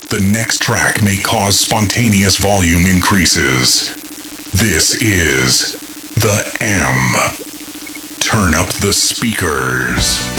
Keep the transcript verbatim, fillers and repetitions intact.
The next track may cause spontaneous volume increases. This is The M. Turn up the speakers.